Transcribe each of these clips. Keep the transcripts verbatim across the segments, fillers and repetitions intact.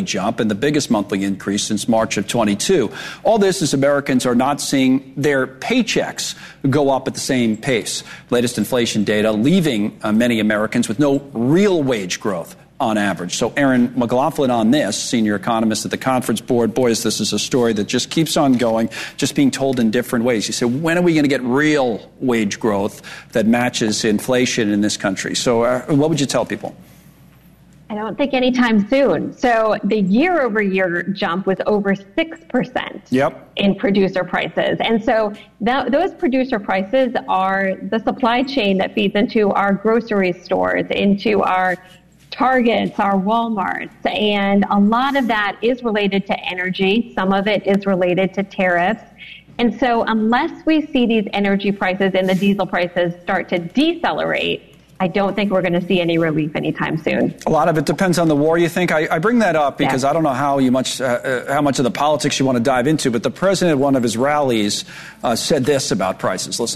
jump and the biggest monthly increase since March of twenty-two. All this is Americans are not seeing their paychecks go up at the same pace. Latest inflation data leaving uh, many Americans with no real wage growth on average. So Erin McLaughlin on this, senior economist at the Conference Board. Boys, this is a story that just keeps on going, just being told in different ways. You say, when are we going to get real wage growth that matches inflation in this country? So uh, what would you tell people? I don't think anytime soon. So the year-over-year jump was over six percent yep. in producer prices. And so that, those producer prices are the supply chain that feeds into our grocery stores, into our Targets, our Walmarts, and a lot of that is related to energy. Some of it is related to tariffs. And so unless we see these energy prices and the diesel prices start to decelerate, I don't think we're going to see any relief anytime soon. A lot of it depends on the war, you think? I, I bring that up because yeah. I don't know how you much uh, uh, how much of the politics you want to dive into, but the president at one of his ralies uh, said this about prices. Listen.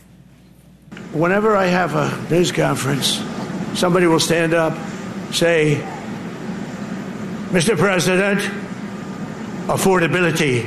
Whenever I have a news conference, somebody will stand up, say, Mister President, affordability.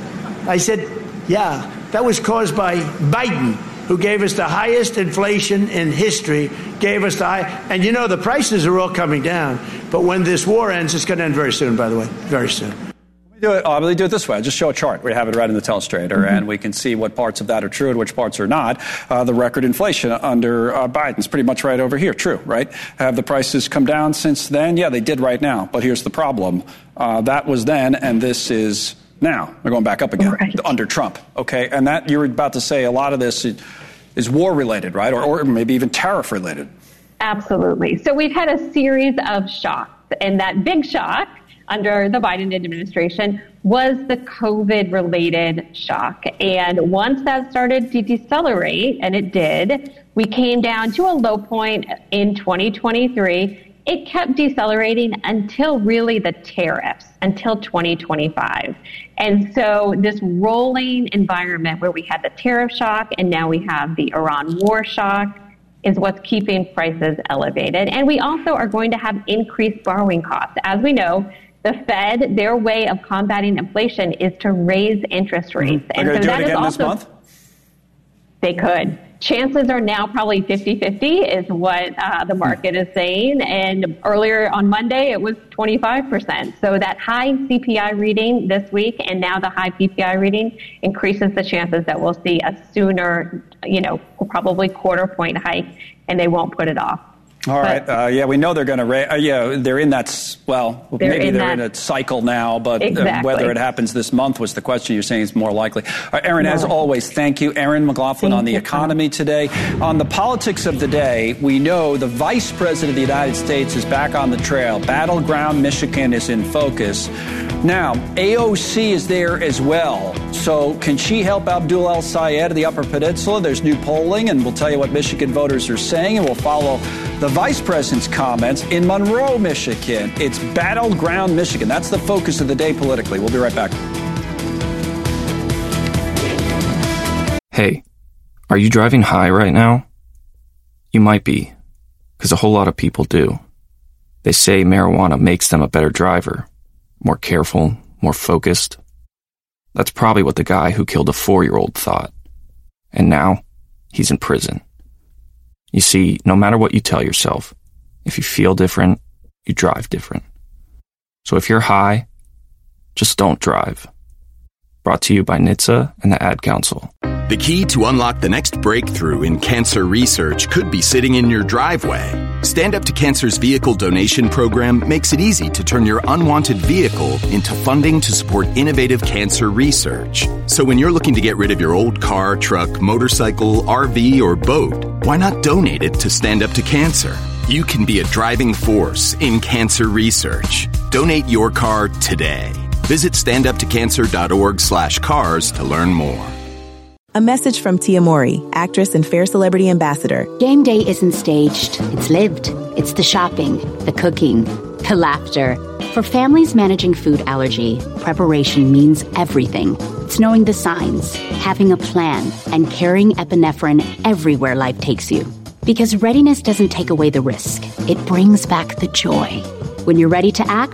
I said, yeah, that was caused by Biden, who gave us the highest inflation in history, gave us the high, and you know, the prices are all coming down. But when this war ends, it's going to end very soon, by the way, very soon. Do it, uh, let me do it this way. I'll just show a chart. We have it right in the telestrator, mm-hmm. and we can see what parts of that are true and which parts are not. Uh, the record inflation under uh, Biden's pretty much right over here. True, right? Have the prices come down since then? Yeah, they did right now. But here's the problem. Uh, that was then, and this is now. They're going back up again right. under Trump. Okay, and that you were about to say a lot of this is, is war-related, right? Or, or maybe even tariff-related. Absolutely. So we've had a series of shocks, and that big shock under the Biden administration was the COVID-related shock. And once that started to decelerate, and it did, we came down to a low point in twenty twenty-three. It kept decelerating until really the tariffs, until twenty twenty-five. And so this rolling environment where we had the tariff shock and now we have the Iran war shock is what's keeping prices elevated. And we also are going to have increased borrowing costs. As we know, the Fed, their way of combating inflation is to raise interest rates. Mm-hmm. And so do that it again is also, this month? They could. Chances are now probably fifty-fifty is what uh, the market is saying. And earlier on Monday, it was twenty-five percent. So that high C P I reading this week and now the high P P I reading increases the chances that we'll see a sooner, you know, probably quarter point hike, and they won't put it off. All but, right. Uh, yeah, we know they're going to raise. Uh, yeah, they're in that. Well, they're maybe in they're that, in a cycle now, but exactly. uh, whether it happens this month was the question. You're saying is more likely. Uh, Erin, no. as always, thank you, Erin McLaughlin, thank on the you. economy today. On the politics of the day, we know the Vice President of the United States is back on the trail. Battleground Michigan is in focus. Now, A O C is there as well. So can she help Abdul El-Sayed of the Upper Peninsula? There's new polling, and we'll tell you what Michigan voters are saying, and we'll follow the Vice President's comments in Monroe, Michigan. It's Battleground Michigan. That's the focus of the day politically. We'll be right back. Hey, are you driving high right now? You might be, because a whole lot of people do. They say marijuana makes them a better driver, more careful, more focused. That's probably what the guy who killed a four-year-old thought. And now, he's in prison. You see, no matter what you tell yourself, if you feel different, you drive different. So if you're high, just don't drive. Brought to you by N H T S A and the Ad Council. The key to unlock the next breakthrough in cancer research could be sitting in your driveway. Stand Up to Cancer's vehicle donation program makes it easy to turn your unwanted vehicle into funding to support innovative cancer research. So when you're looking to get rid of your old car, truck, motorcycle, R V, or boat, why not donate it to Stand Up to Cancer? You can be a driving force in cancer research. Donate your car today. Visit standuptocancer.org slash cars to learn more. A message from Tia Mowry, actress and Fair Celebrity Ambassador. Game day isn't staged. It's lived. It's the shopping, the cooking, the laughter. For families managing food allergy, preparation means everything. It's knowing the signs, having a plan, and carrying epinephrine everywhere life takes you. Because readiness doesn't take away the risk. It brings back the joy. When you're ready to act,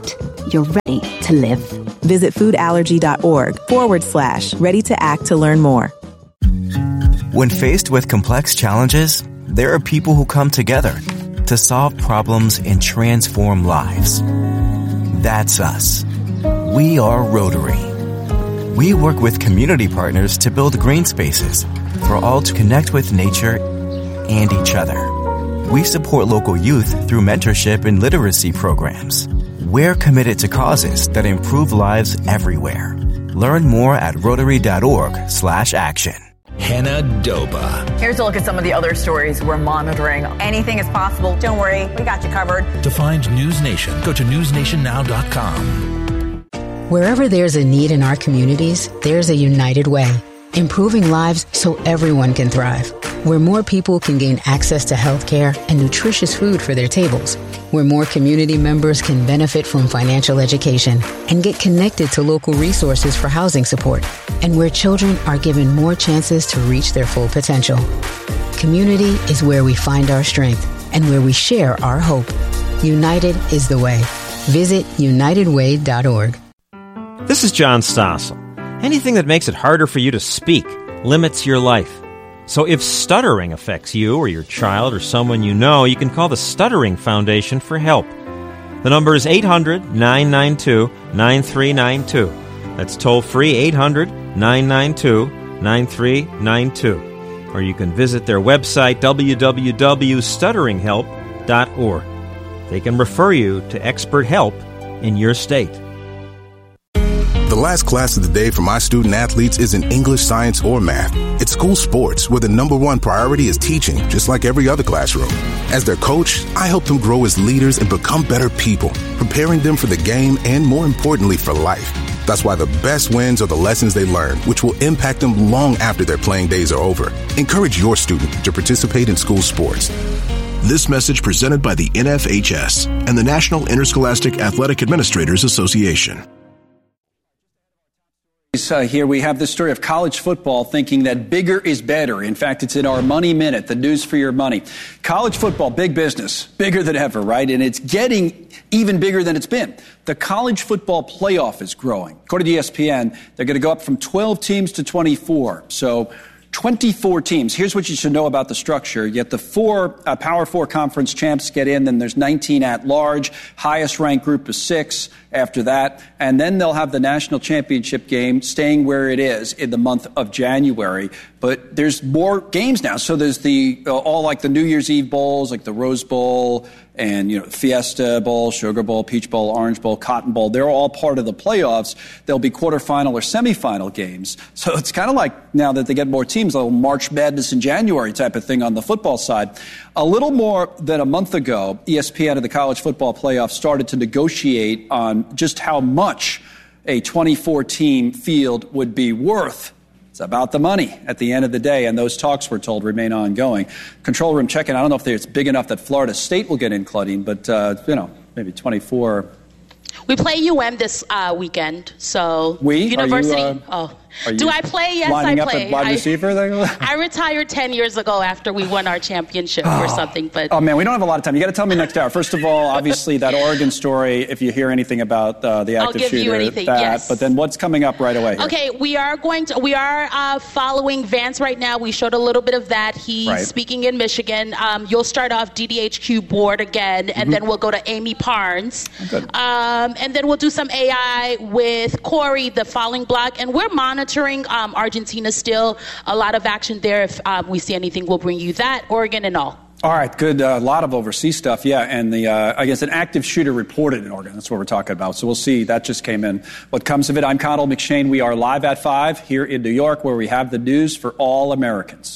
you're ready to live. Visit foodallergy.org forward slash ready to act to learn more. When faced with complex challenges, there are people who come together to solve problems and transform lives. That's us. We are Rotary. We work with community partners to build green spaces for all to connect with nature and each other. We support local youth through mentorship and literacy programs. We're committed to causes that improve lives everywhere. Learn more at rotary.org slash action. Hannah Doba. Here's a look at some of the other stories we're monitoring. Anything is possible. Don't worry, we got you covered. To find News Nation, go to news nation now dot com. Wherever there's a need in our communities, there's a United Way. Improving lives so everyone can thrive. Where more people can gain access to health care and nutritious food for their tables. Where more community members can benefit from financial education and get connected to local resources for housing support. And where children are given more chances to reach their full potential. Community is where we find our strength and where we share our hope. United is the way. Visit united way dot org. This is John Stossel. Anything that makes it harder for you to speak limits your life. So if stuttering affects you or your child or someone you know, you can call the Stuttering Foundation for help. The number is eight hundred, nine nine two, nine three nine two. That's toll-free eight hundred, nine nine two, nine three nine two. Or you can visit their website, w w w dot stuttering help dot org. They can refer you to expert help in your state. The last class of the day for my student athletes isn't English, science, or math. It's school sports, where the number one priority is teaching, just like every other classroom. As their coach, I help them grow as leaders and become better people, preparing them for the game and, more importantly, for life. That's why the best wins are the lessons they learn, which will impact them long after their playing days are over. Encourage your student to participate in school sports. This message presented by the N F H S and the National Interscholastic Athletic Administrators Association. Uh, here we have the story of college football thinking that bigger is better. In fact, it's in our Money Minute, the news for your money. College football, big business, bigger than ever, right? And it's getting even bigger than it's been. The college football playoff is growing. According to E S P N, they're going to go up from twelve teams to twenty-four. So twenty-four teams. Here's what you should know about the structure. Yet the four uh, Power Four conference champs get in, then there's nineteen at large. Highest ranked group is six after that. And then they'll have the national championship game staying where it is in the month of January. But there's more games now. So there's the uh, all like the New Year's Eve bowls, like the Rose Bowl and, you know, Fiesta Bowl, Sugar Bowl, Peach Bowl, Orange Bowl, Cotton Bowl. They're all part of the playoffs. There'll be quarterfinal or semifinal games. So it's kind of like now that they get more teams, a little March Madness in January type of thing on the football side. A little more than a month ago, E S P N and the college football playoff started to negotiate on just how much a twenty-four team field would be worth. It's about the money at the end of the day, and those talks, we're told, remain ongoing. Control room checking. I don't know if it's big enough that Florida State will get in, Claudine, but, uh, you know, maybe twenty-four. We play U M this uh, weekend, so we? University. Are you, uh, oh, are do you I play? Yes, lining I up play. At wide I, receiver? I retired ten years ago after we won our championship oh. or something. But oh man, we don't have a lot of time. You got to tell me next hour. First of all, obviously that Oregon story. If you hear anything about uh, the active I'll give shooter, you anything, that. Yes. But then what's coming up right away? Here? Okay, we are going to. We are uh, following Vance right now. We showed a little bit of that. He's right. speaking in Michigan. Um, you'll start off D D H Q board again, and mm-hmm. then we'll go to Amy Parnes, Good. Um, and then we'll do some A I with Corey, the Falling Block, and we're monitoring um, Argentina still. A lot of action there. If uh, we see anything, we'll bring you that. Oregon and all. All right, good. A uh, lot of overseas stuff, yeah. And the uh, I guess an active shooter reported in Oregon. That's what we're talking about. So we'll see. That just came in. What comes of it? I'm Connell McShane. We are live at five here in New York, where we have the news for all Americans.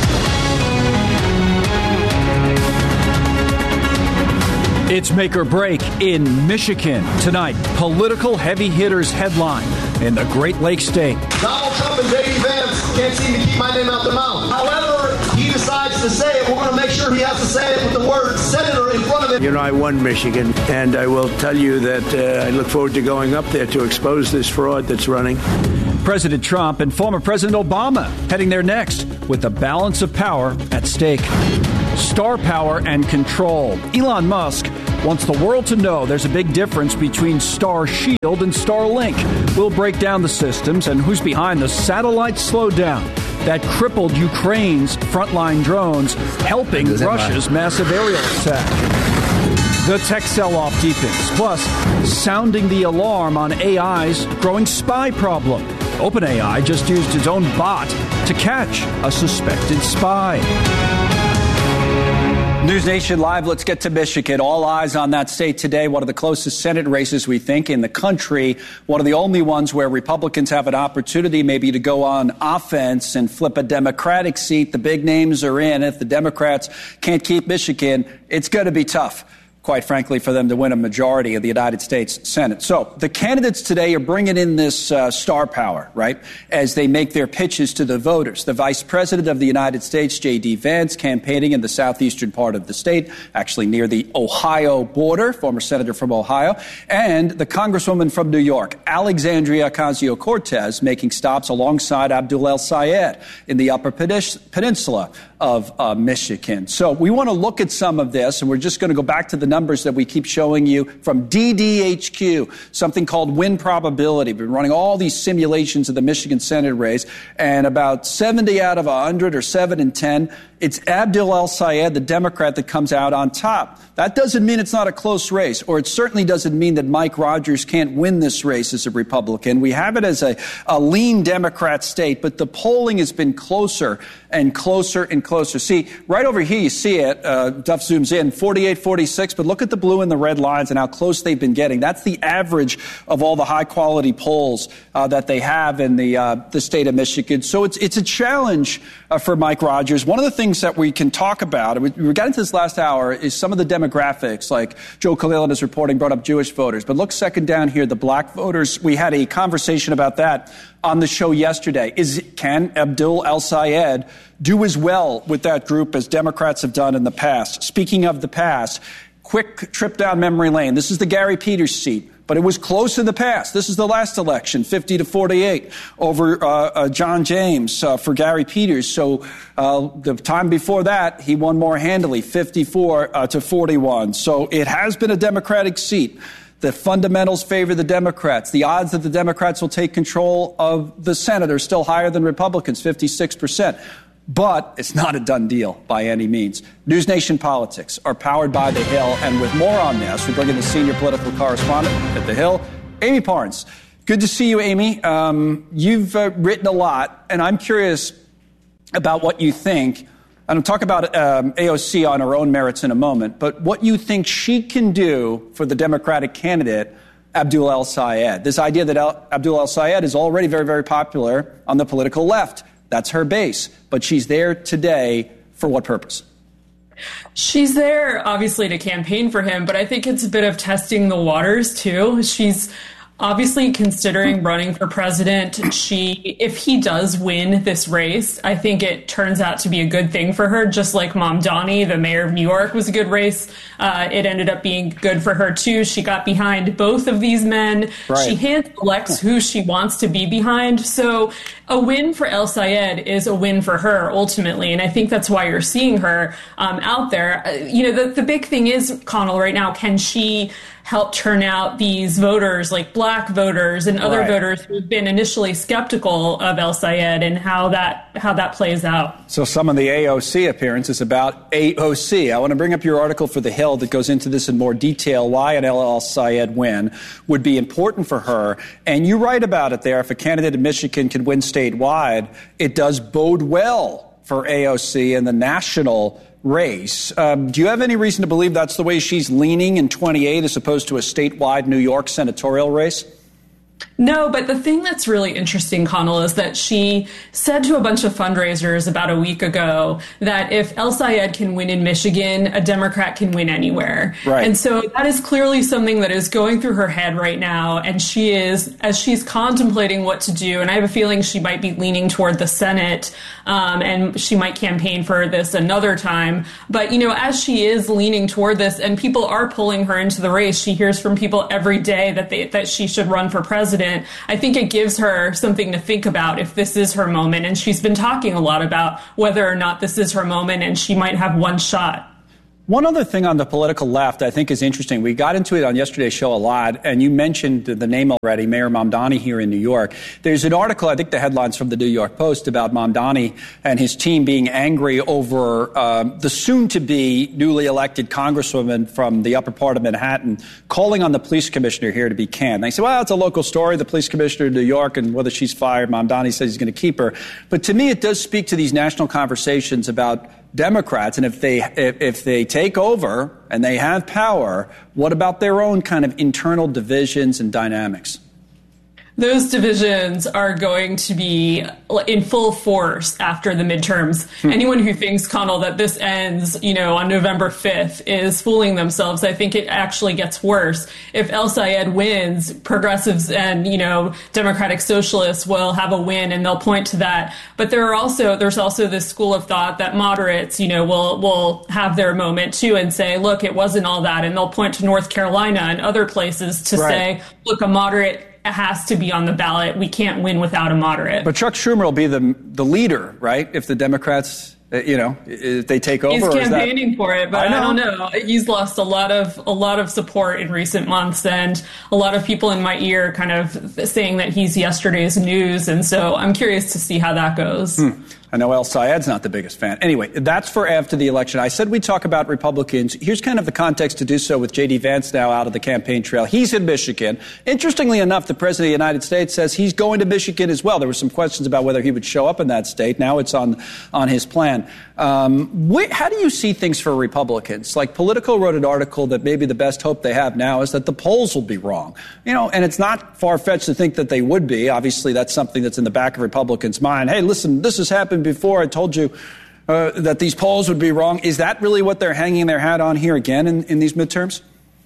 It's make or break in Michigan tonight. Political heavy hitters headline in the Great Lakes State. Donald Trump and J D Vance can't seem to keep my name out their mouth. However, he decides to say it. We're going to make sure he has to say it with the word senator in front of it. You know, I won Michigan, and I will tell you that uh, I look forward to going up there to expose this fraud that's running. President Trump and former President Obama heading there next with the balance of power at stake. Star power and control. Elon Musk wants the world to know there's a big difference between Starshield and Starlink. We'll break down the systems and who's behind the satellite slowdown that crippled Ukraine's frontline drones, helping Russia's massive aerial attack. The tech sell-off deepens, plus sounding the alarm on A I's growing spy problem. OpenAI just used its own bot to catch a suspected spy. News Nation Live, let's get to Michigan. All eyes on that state today. One of the closest Senate races, we think, in the country. One of the only ones where Republicans have an opportunity maybe to go on offense and flip a Democratic seat. The big names are in. If the Democrats can't keep Michigan, it's going to be tough, quite frankly, for them to win a majority of the United States Senate. So the candidates today are bringing in this uh, star power, right, as they make their pitches to the voters. The Vice President of the United States, J D. Vance, campaigning in the southeastern part of the state, actually near the Ohio border, former senator from Ohio, and the Congresswoman from New York, Alexandria Ocasio-Cortez, making stops alongside Abdul El-Sayed in the Upper Peninsula of uh, Michigan. So we want to look at some of this, and we're just going to go back to the numbers that we keep showing you from D D H Q, something called win probability. We've been running all these simulations of the Michigan Senate race, and about seventy out of one hundred, or seven in ten, it's Abdul El-Sayed, the Democrat, that comes out on top. That doesn't mean it's not a close race, or it certainly doesn't mean that Mike Rogers can't win this race as a Republican. We have it as a, a lean Democrat state, but the polling has been closer and closer and closer. See, right over here, you see it. Uh, Duff zooms in, forty-eight forty-six, but look at the blue and the red lines and how close they've been getting. That's the average of all the high-quality polls uh, that they have in the uh, the state of Michigan. So it's it's a challenge uh, for Mike Rogers. One of the things that we can talk about, and we, we got into this last hour, is some of the demographics, like Joe Khalil in his reporting brought up Jewish voters. But look second down here, the black voters. We had a conversation about that on the show yesterday. Is Can Abdul El-Sayed do as well with that group as Democrats have done in the past? Speaking of the past, quick trip down memory lane. This is the Gary Peters seat, but it was close in the past. This is the last election, fifty to forty-eight over uh, uh, John James uh, for Gary Peters. So uh, the time before that, he won more handily, fifty-four uh, to forty-one. So it has been a Democratic seat. The fundamentals favor the Democrats. The odds that the Democrats will take control of the Senate are still higher than Republicans, fifty-six percent. But it's not a done deal by any means. News Nation Politics are powered by The Hill. And with more on this, we bring in the senior political correspondent at The Hill, Amy Parnes. Good to see you, Amy. Um, you've uh, written a lot, and I'm curious about what you think. And I'll talk about um, A O C on her own merits in a moment, but what you think she can do for the Democratic candidate, Abdul El-Sayed. This idea that El- Abdul El-Sayed is already very, very popular on the political left. That's her base. But she's there today for what purpose? She's there, obviously, to campaign for him, but I think it's a bit of testing the waters, too. She's obviously considering running for president. She, if he does win this race, I think it turns out to be a good thing for her, just like Mamdani, the mayor of New York, was a good race. Uh, it ended up being good for her, too. She got behind both of these men. Right. She hand selects who she wants to be behind. So a win for El-Sayed is a win for her, ultimately. And I think that's why you're seeing her um, out there. Uh, you know, the, the big thing is, Connell, right now, can she help turn out these voters, like black voters and other right. voters who've been initially skeptical of El-Sayed, and how that how that plays out. So some of the A O C appearance is about A O C. I want to bring up your article for The Hill that goes into this in more detail, why an El-Sayed win would be important for her. And you write about it there. If a candidate in Michigan can win statewide, it does bode well for A O C in the national race. Um, do you have any reason to believe that's the way she's leaning in twenty-eight as opposed to a statewide New York senatorial race? No, but the thing that's really interesting, Connell, is that she said to a bunch of fundraisers about a week ago that if El-Sayed can win in Michigan, a Democrat can win anywhere. Right. And so that is clearly something that is going through her head right now. And she is, as she's contemplating what to do, and I have a feeling she might be leaning toward the Senate, um, and she might campaign for this another time. But, you know, as she is leaning toward this and people are pulling her into the race, she hears from people every day that they, that she should run for president. I think it gives her something to think about if this is her moment. And she's been talking a lot about whether or not this is her moment and she might have one shot. One other thing on the political left I think is interesting. We got into it on yesterday's show a lot, and you mentioned the name already, Mayor Mamdani here in New York. There's an article, I think the headline's from the New York Post, about Mamdani and his team being angry over uh, the soon-to-be newly elected congresswoman from the upper part of Manhattan calling on the police commissioner here to be canned. They say, well, it's a local story, the police commissioner in New York, and whether she's fired, Mamdani says he's going to keep her. But to me, it does speak to these national conversations about Democrats, and if they if, if they take over and they have power, what about their own kind of internal divisions and dynamics? Those divisions are going to be in full force after the midterms. Hmm. Anyone who thinks, Connell, that this ends, you know, on November fifth is fooling themselves. I think it actually gets worse. If El Sayed wins, progressives and, you know, Democratic Socialists will have a win, and they'll point to that. But there are also there's also this school of thought that moderates, you know, will will have their moment too and say, look, it wasn't all that, and they'll point to North Carolina and other places to right. say, look, a moderate has to be on the ballot. We can't win without a moderate. But Chuck Schumer will be the the leader, right? If the Democrats, you know, if they take over. He's or campaigning that... for it, but I, I don't know. He's lost a lot of a lot of support in recent months, and a lot of people in my ear kind of saying that he's yesterday's news. And so I'm curious to see how that goes. Hmm. I know El Sayed's not the biggest fan. Anyway, that's for after the election. I said we'd talk about Republicans. Here's kind of the context to do so with J D. Vance now out of the campaign trail. He's in Michigan. Interestingly enough, the President of the United States says he's going to Michigan as well. There were some questions about whether he would show up in that state. Now it's on on his plan. Um, wh- how do you see things for Republicans? Like Politico wrote an article that maybe the best hope they have now is that the polls will be wrong. You know, and it's not far-fetched to think that they would be. Obviously, that's something that's in the back of Republicans' mind. Hey, listen, this has happened before. I told you uh, that these polls would be wrong. Is that really what they're hanging their hat on here again in, in these midterms?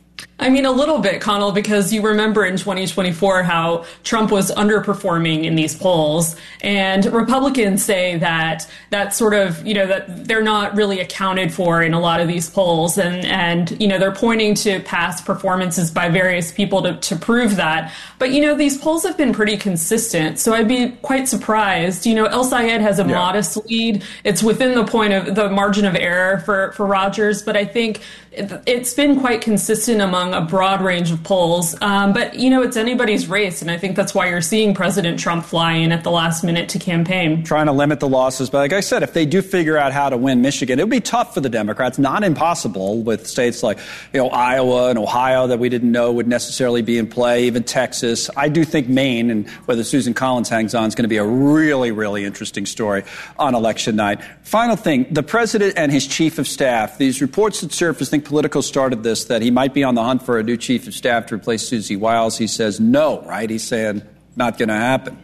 I mean, a little bit, Connell, because you remember in twenty twenty-four how Trump was underperforming in these polls. And Republicans say that that sort of, you know, that they're not really accounted for in a lot of these polls. And, and you know, they're pointing to past performances by various people to, to prove that. But, you know, these polls have been pretty consistent. So I'd be quite surprised. You know, El Sayed has a yeah. modest lead. It's within the point of the margin of error for, for Rogers. But I think it's been quite consistent among a broad range of polls. Um, but, you know, it's anybody's race. And I think that's why you're seeing President Trump fly in at the last minute to campaign. Trying to limit the losses. But like I said, if they do figure out how to win Michigan, it would be tough for the Democrats, not impossible with states like, you know, Iowa and Ohio that we didn't know would necessarily be in play, even Texas. I do think Maine, and whether Susan Collins hangs on, is going to be a really, really interesting story on election night. Final thing, the president and his chief of staff, these reports that surfaced, I think Politico started this, that he might be on the hunt for a new chief of staff to replace Susie Wiles. He says no, right? He's saying not going to happen.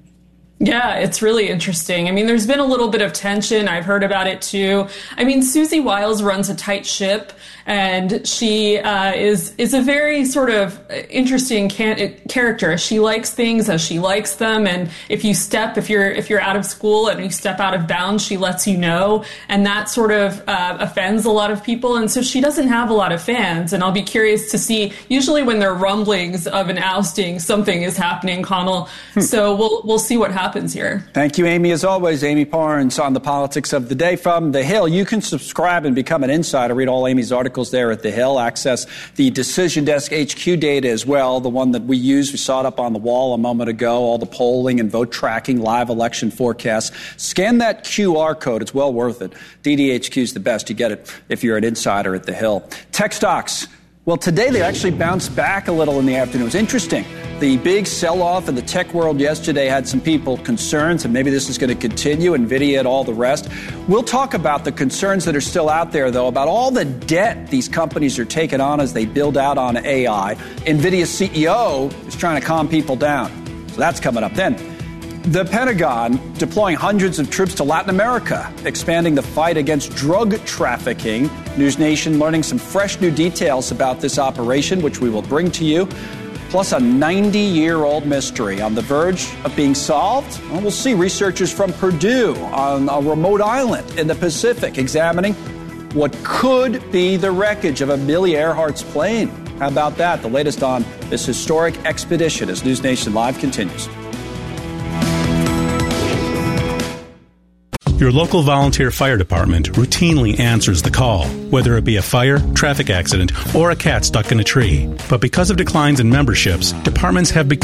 Yeah, it's really interesting. I mean, there's been a little bit of tension. I've heard about it, too. I mean, Susie Wiles runs a tight ship, and she uh, is is a very sort of interesting can- character. She likes things as she likes them, and if you step, if you're if you're out of school and you step out of bounds, she lets you know, and that sort of uh, offends a lot of people, and so she doesn't have a lot of fans. And I'll be curious to see. Usually, when there are rumblings of an ousting, something is happening, Connell. Hmm. So we'll we'll see what happens here. Thank you, Amy. As always, Amy Parnes on the politics of the day from The Hill. You can subscribe and become an insider. Read all Amy's articles there at The Hill. Access the Decision Desk H Q data as well, the one that we use. We saw it up on the wall a moment ago, all the polling and vote tracking, live election forecasts. Scan that Q R code. It's well worth it. D D H Q is the best. You get it if you're an insider at The Hill. Tech stocks. Well, today they actually bounced back a little in the afternoon. It was interesting. The big sell-off in the tech world yesterday had some people concerns, and maybe this is going to continue, NVIDIA and all the rest. We'll talk about the concerns that are still out there, though, about all the debt these companies are taking on as they build out on A I. NVIDIA's C E O is trying to calm people down. So that's coming up then. The Pentagon deploying hundreds of troops to Latin America, expanding the fight against drug trafficking. News Nation learning some fresh new details about this operation, which we will bring to you. Plus a ninety-year-old mystery on the verge of being solved. Well, we'll see researchers from Purdue on a remote island in the Pacific examining what could be the wreckage of Amelia Earhart's plane. How about that? The latest on this historic expedition as News Nation Live continues. Your local volunteer fire department routinely answers the call, whether it be a fire, traffic accident, or a cat stuck in a tree. But because of declines in memberships, departments have become